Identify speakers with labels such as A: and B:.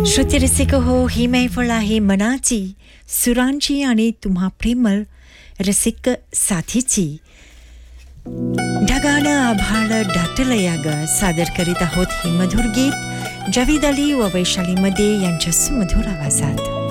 A: श्रुतिरसिक हो, ही मैफल आहे मनाची, सुरांची आणि तुम्हा प्रेमळ रसिक साथीची. ढगानं आभाळ दाटलं या ग, सादर करीत आहोत ही मधुर गीत जावेद अली व वैशाली मध्ये यांच्या सुमधुर आवाजात.